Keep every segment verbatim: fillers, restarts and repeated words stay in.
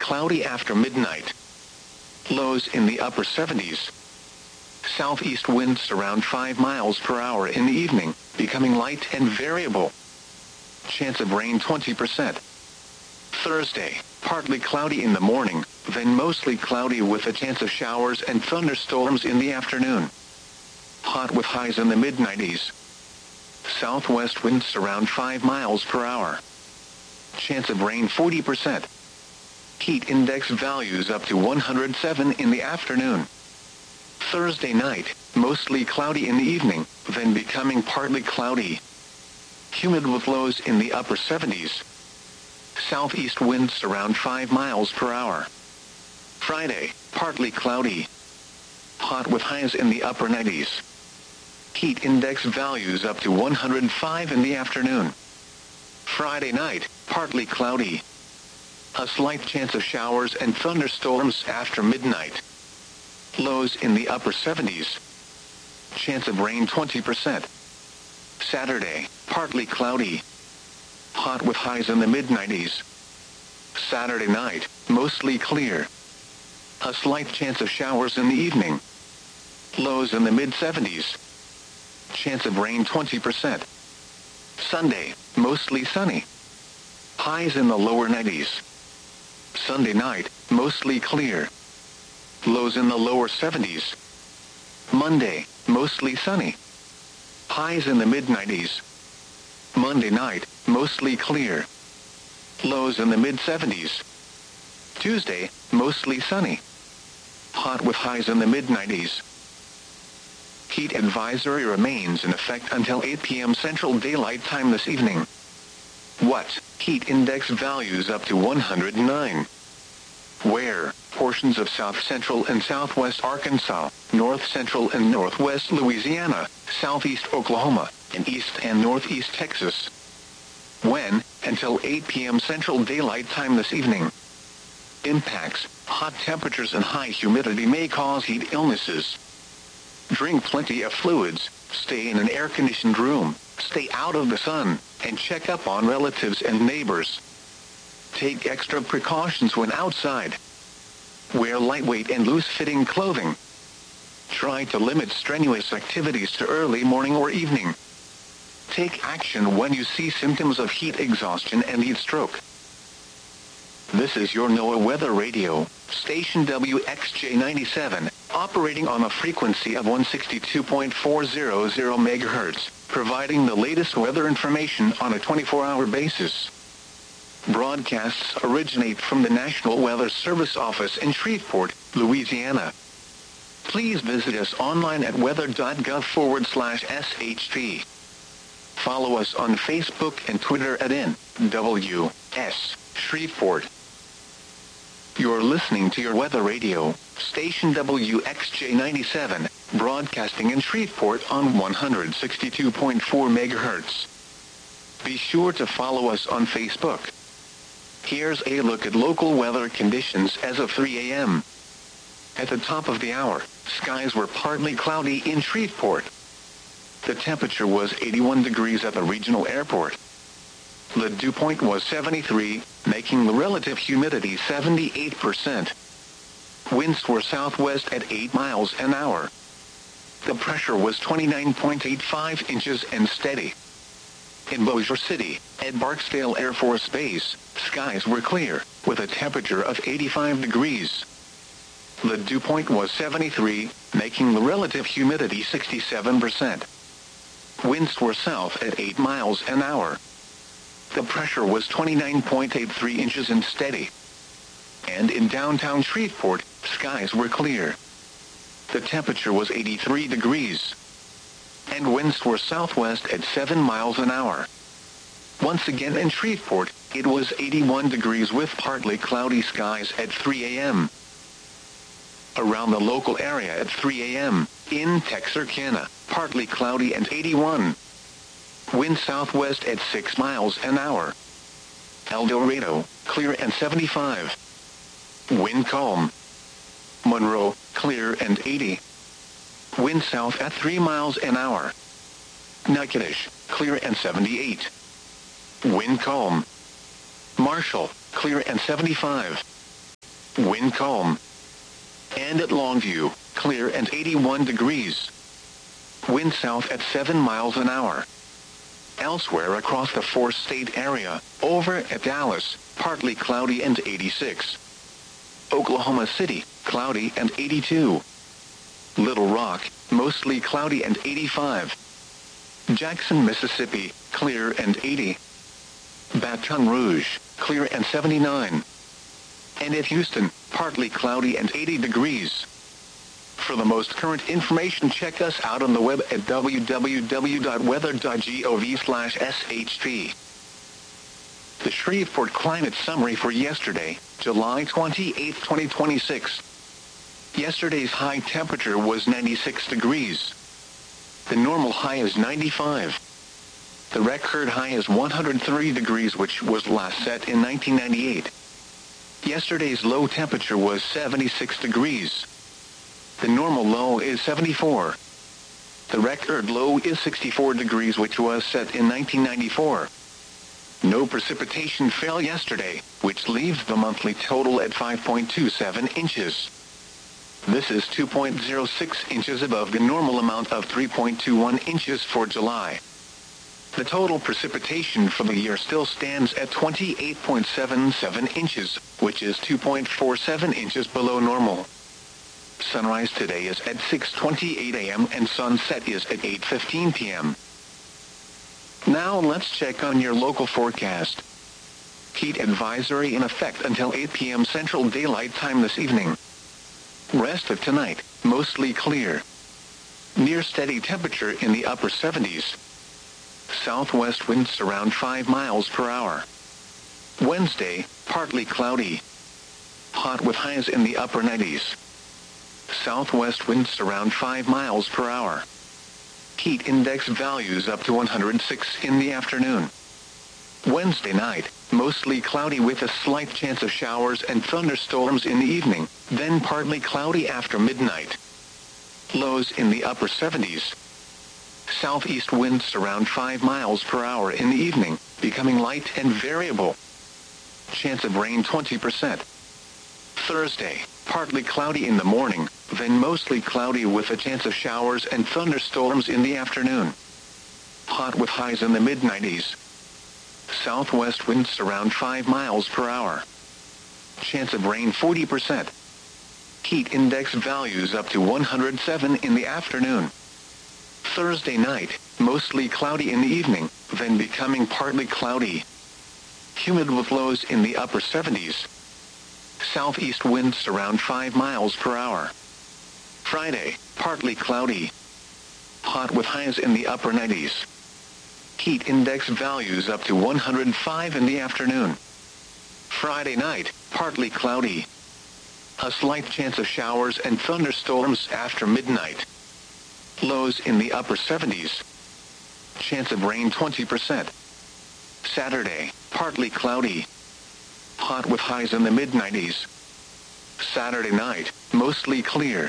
cloudy after midnight. Lows in the upper seventies. Southeast winds around five miles per hour in the evening, becoming light and variable. Chance of rain twenty percent. Thursday, partly cloudy in the morning, then mostly cloudy with a chance of showers and thunderstorms in the afternoon. Hot with highs in the mid nineties. Southwest winds around five miles per hour. Chance of rain forty percent. Heat index values up to one hundred seven in the afternoon. Thursday night, mostly cloudy in the evening, then becoming partly cloudy. Humid with lows in the upper seventies. Southeast winds around five miles per hour. Friday, partly cloudy. Hot with highs in the upper nineties. Heat index values up to one hundred five in the afternoon. Friday night, partly cloudy. A slight chance of showers and thunderstorms after midnight. Lows in the upper seventies. Chance of rain twenty percent. Saturday, partly cloudy. Hot with highs in the mid nineties. Saturday night, mostly clear. A slight chance of showers in the evening. Lows in the mid seventies. Chance of rain twenty percent. Sunday, mostly sunny. Highs in the lower nineties. Sunday night, mostly clear. Lows in the lower seventies. Monday, mostly sunny. Highs in the mid nineties. Monday night, mostly clear. Lows in the mid seventies. Tuesday, mostly sunny. Hot with highs in the mid nineties. Heat advisory remains in effect until eight p m Central Daylight Time this evening. What? Heat index values up to one hundred nine. Where? Portions of south central and southwest Arkansas, north central and northwest Louisiana, southeast Oklahoma, and east and northeast Texas. When? Until eight p m Central Daylight Time this evening. Impacts: hot temperatures and high humidity may cause heat illnesses. Drink plenty of fluids, stay in an air-conditioned room, stay out of the sun, and check up on relatives and neighbors. Take extra precautions when outside. Wear lightweight and loose-fitting clothing. Try to limit strenuous activities to early morning or evening. Take action when you see symptoms of heat exhaustion and heat stroke. This is your NOAA Weather Radio, station W X J ninety-seven, operating on a frequency of one sixty-two point four hundred megahertz, providing the latest weather information on a twenty-four hour basis. Broadcasts originate from the National Weather Service office in Shreveport, Louisiana. Please visit us online at weather.gov forward slash SHP. Follow us on Facebook and Twitter at N W S Shreveport. You're listening to your Weather Radio, station W X J ninety-seven, broadcasting in Shreveport on one sixty-two point four megahertz. Be sure to follow us on Facebook. Here's a look at local weather conditions as of three a m At the top of the hour, skies were partly cloudy in Shreveport. The temperature was eighty-one degrees at the regional airport. The dew point was seventy-three, making the relative humidity seventy-eight percent. Winds were southwest at eight miles an hour. The pressure was twenty-nine point eight five inches and steady. In Bossier City, at Barksdale Air Force Base, skies were clear, with a temperature of eighty-five degrees. The dew point was seventy-three, making the relative humidity sixty-seven percent. Winds were south at eight miles an hour. The pressure was twenty-nine point eight three inches and steady. And in downtown Shreveport, skies were clear. The temperature was eighty-three degrees. And winds were southwest at seven miles an hour. Once again in Shreveport, it was eighty-one degrees with partly cloudy skies at three a m Around the local area at three a m, in Texarkana, partly cloudy and eighty-one. Wind southwest at six miles an hour. El Dorado, clear and seventy-five. Wind calm. Monroe, clear and eighty. Wind south at three miles an hour. Natchitoches, clear and seventy-eight. Wind calm. Marshall, clear and seventy-five. wind calm. And at Longview, clear and eighty-one degrees. Wind south at seven miles an hour. Elsewhere across the four-state area, over at Dallas, partly cloudy and eighty-six. Oklahoma City, cloudy and eighty-two. Little Rock, mostly cloudy and eighty-five. Jackson, Mississippi, clear and eighty. Baton Rouge, clear and seventy-nine. And at Houston, partly cloudy and eighty degrees. For the most current information, check us out on the web at w w w dot weather dot gov slash s h p. The Shreveport Climate Summary for yesterday, July twenty-eighth, twenty twenty-six. Yesterday's high temperature was ninety-six degrees. The normal high is ninety-five. The record high is one hundred three degrees, which was last set in nineteen ninety-eight. Yesterday's low temperature was seventy-six degrees. The normal low is seventy-four. The record low is sixty-four degrees, which was set in nineteen ninety-four. No precipitation fell yesterday, which leaves the monthly total at five point two seven inches. This is two point zero six inches above the normal amount of three point two one inches for July. The total precipitation for the year still stands at twenty-eight point seven seven inches, which is two point four seven inches below normal. Sunrise today is at six twenty-eight a m and sunset is at eight fifteen p m Now let's check on your local forecast. Heat advisory in effect until eight p m Central Daylight Time this evening. Rest of tonight, mostly clear. Near steady temperature in the upper seventies. Southwest winds around five miles per hour. Wednesday, partly cloudy. Hot with highs in the upper nineties. Southwest winds around five miles per hour. Heat index values up to one hundred six in the afternoon. Wednesday night, mostly cloudy with a slight chance of showers and thunderstorms in the evening, then partly cloudy after midnight. Lows in the upper seventies. Southeast winds around five miles per hour in the evening, becoming light and variable. Chance of rain twenty percent. Thursday, partly cloudy in the morning, then mostly cloudy with a chance of showers and thunderstorms in the afternoon. Hot with highs in the mid nineties. Southwest winds around five miles per hour. Chance of rain forty percent. Heat index values up to one hundred seven in the afternoon. Thursday night, mostly cloudy in the evening, then becoming partly cloudy. Humid with lows in the upper seventies. Southeast winds around five miles per hour. Friday, partly cloudy. Hot with highs in the upper nineties. Heat index values up to one hundred five in the afternoon. Friday night, partly cloudy. A slight chance of showers and thunderstorms after midnight. Lows in the upper seventies. Chance of rain twenty percent. Saturday, partly cloudy. Hot with highs in the mid nineties. Saturday night, mostly clear.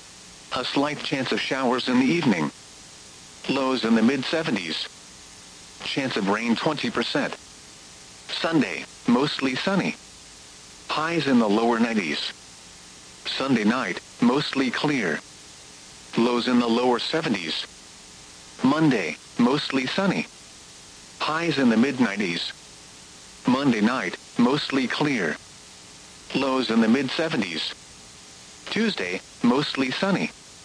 A slight chance of showers in the evening. Lows in the mid seventies. Chance of rain twenty percent. Sunday, mostly sunny. Highs in the lower nineties. Sunday night, mostly clear. Lows in the lower seventies. Monday, mostly sunny. Highs in the mid nineties. Monday night, mostly clear. Lows in the mid seventies. Tuesday, mostly sunny.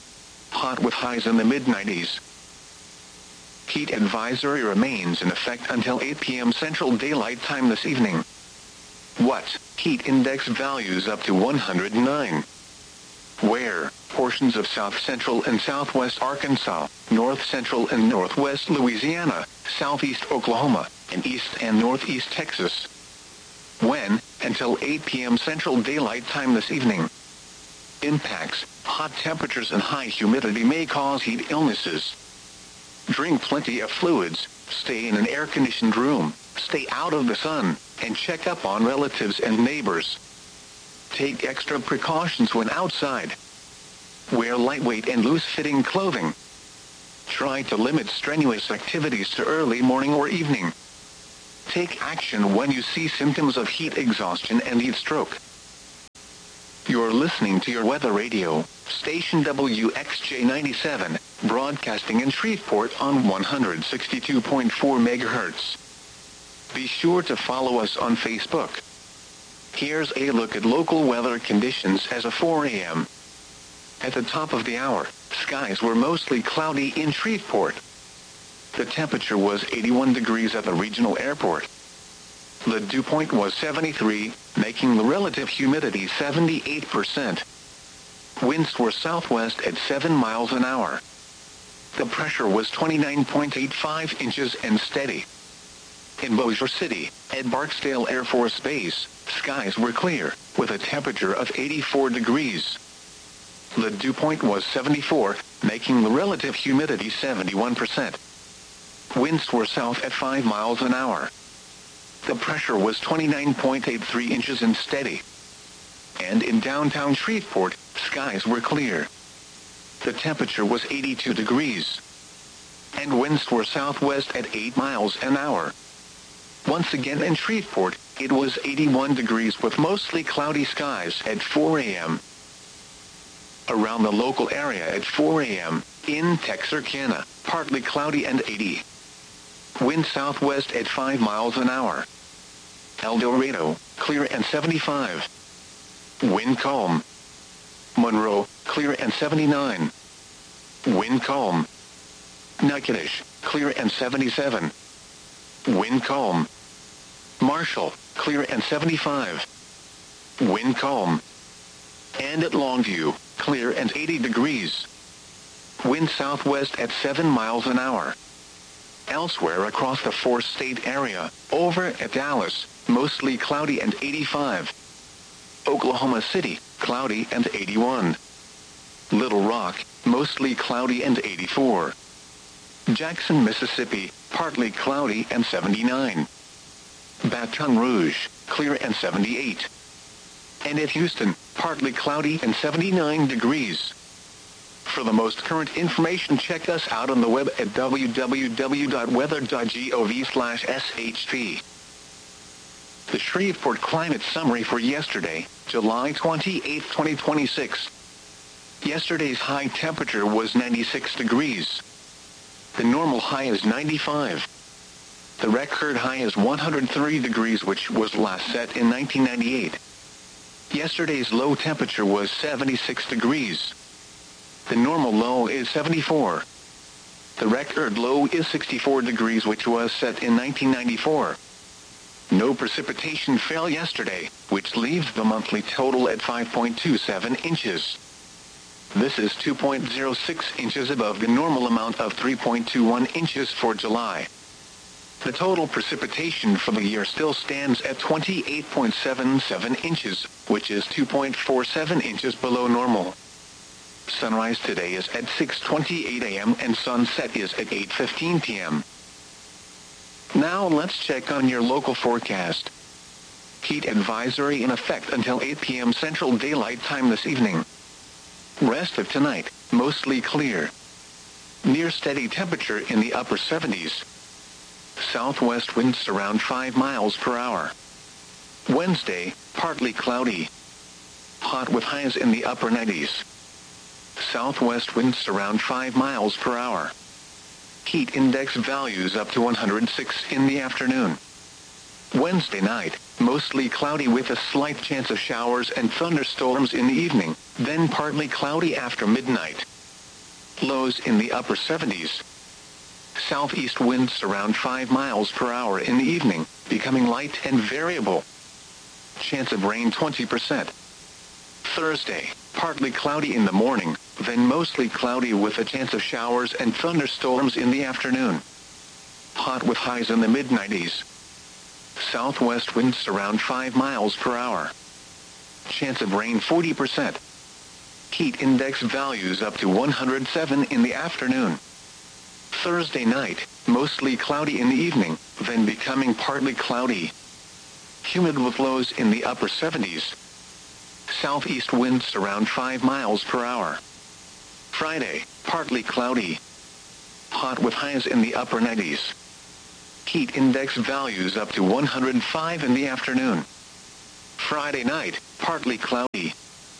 Hot with highs in the mid nineties. Heat advisory remains in effect until eight p m Central Daylight Time this evening. What? Heat index values up to one hundred nine. Where? Portions of south central and southwest Arkansas, north central and northwest Louisiana, southeast Oklahoma, and east and northeast Texas. When? Until eight p m Central Daylight Time this evening. Impacts: hot temperatures and high humidity may cause heat illnesses. Drink plenty of fluids, stay in an air-conditioned room, stay out of the sun, and check up on relatives and neighbors. Take extra precautions when outside. Wear lightweight and loose-fitting clothing. Try to limit strenuous activities to early morning or evening. Take action when you see symptoms of heat exhaustion and heat stroke. You're listening to your weather radio, station W X J ninety-seven, broadcasting in Shreveport on one hundred sixty-two point four megahertz. Be sure to follow us on Facebook. Here's a look at local weather conditions as of four a.m. At the top of the hour, skies were mostly cloudy in Shreveport. The temperature was eighty-one degrees at the regional airport. The dew point was seventy-three, making the relative humidity seventy-eight percent. Winds were southwest at seven miles an hour. The pressure was twenty-nine point eight five inches and steady. In Bossier City, at Barksdale Air Force Base, skies were clear, with a temperature of eighty-four degrees. The dew point was seventy-four, making the relative humidity seventy-one percent. Winds were south at five miles an hour. The pressure was twenty-nine point eight three inches and steady. And in downtown Shreveport, skies were clear. The temperature was eighty-two degrees. And winds were southwest at eight miles an hour. Once again in Shreveport, it was eighty-one degrees with mostly cloudy skies at four a.m. Around the local area at four a.m., in Texarkana, partly cloudy and eighty. Wind southwest at five miles an hour. El Dorado, clear and seventy-five. Wind calm. Monroe, clear and seventy-nine. Wind calm. Natchitoches, clear and seventy-seven. Wind calm. Marshall, clear and seventy-five. Wind calm. And at Longview, clear and eighty degrees. Wind southwest at seven miles an hour. Elsewhere across the four-state area, over at Dallas, mostly cloudy and eighty-five. Oklahoma City, cloudy and eighty-one. Little Rock, mostly cloudy and eighty-four. Jackson, Mississippi, partly cloudy and seventy-nine. Baton Rouge, clear and seventy-eight. And at Houston, partly cloudy and seventy-nine degrees. For the most current information, check us out on the web at w w w dot weather dot gov slash s h p. The Shreveport Climate Summary for yesterday, July twenty-eighth, twenty twenty-six. Yesterday's high temperature was ninety-six degrees. The normal high is ninety-five. The record high is one hundred three degrees, which was last set in nineteen ninety-eight. Yesterday's low temperature was seventy-six degrees. The normal low is seventy-four. The record low is sixty-four degrees, which was set in nineteen ninety-four. No precipitation fell yesterday, which leaves the monthly total at five point two seven inches. This is two point zero six inches above the normal amount of three point two one inches for July. The total precipitation for the year still stands at twenty-eight point seven seven inches, which is two point four seven inches below normal. Sunrise today is at six twenty-eight a.m. and sunset is at eight fifteen p.m. Now let's check on your local forecast. Heat advisory in effect until eight p.m. Central Daylight Time this evening. Rest of tonight, mostly clear. Near steady temperature in the upper seventies. Southwest winds around five miles per hour. Wednesday, partly cloudy. Hot with highs in the upper nineties. Southwest winds around five miles per hour. Heat index values up to one hundred six in the afternoon. Wednesday night, mostly cloudy with a slight chance of showers and thunderstorms in the evening, then partly cloudy after midnight. Lows in the upper seventies. Southeast winds around five miles per hour in the evening, becoming light and variable. Chance of rain twenty percent. Thursday, partly cloudy in the morning, then mostly cloudy with a chance of showers and thunderstorms in the afternoon. Hot with highs in the mid nineties. Southwest winds around five miles per hour. Chance of rain forty percent. Heat index values up to one hundred seven in the afternoon. Thursday night, mostly cloudy in the evening, then becoming partly cloudy. Humid with lows in the upper seventies. Southeast winds around five miles per hour. Friday, partly cloudy. Hot with highs in the upper nineties. Heat index values up to one hundred five in the afternoon. Friday night, partly cloudy.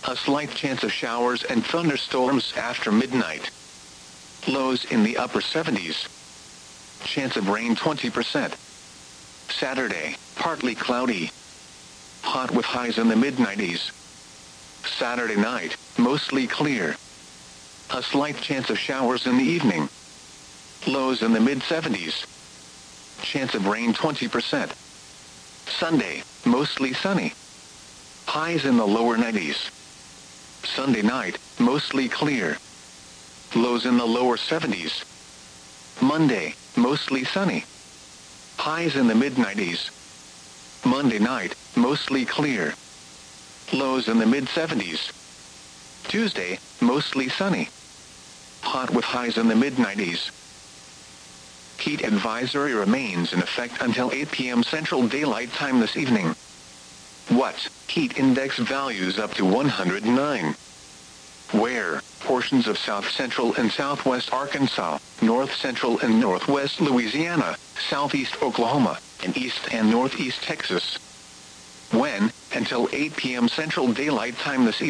A slight chance of showers and thunderstorms after midnight. Lows in the upper seventies. Chance of rain twenty percent. Saturday, partly cloudy. Hot with highs in the mid nineties. Saturday night, mostly clear. A slight chance of showers in the evening. Lows in the mid seventies. Chance of rain twenty percent. Sunday, mostly sunny. Highs in the lower nineties. Sunday night, mostly clear. Lows in the lower seventies. Monday, mostly sunny. Highs in the mid nineties. Monday night, mostly clear. Lows in the mid seventies. Tuesday, mostly sunny. Hot with highs in the mid nineties. Heat advisory remains in effect until eight p m Central Daylight Time this evening. What? Heat index values up to one hundred nine. Where? Portions of south central and southwest Arkansas, north central and northwest Louisiana, southeast Oklahoma, and east and northeast Texas. When? Until eight p m Central Daylight Time this evening.